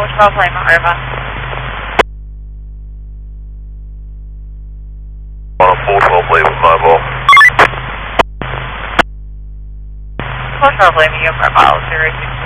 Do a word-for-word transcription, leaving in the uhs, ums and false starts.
twelve Lima, over. one oh four twelve Lima, mobile. four twelve Lima, your mobile, zero six.